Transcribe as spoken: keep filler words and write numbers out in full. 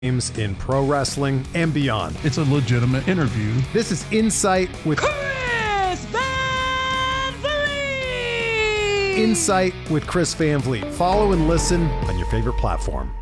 games in pro wrestling and beyond. It's a legitimate interview. This is Insight with Chris Van Vliet! Insight with Chris Van Vliet. Follow and listen on your favorite platform.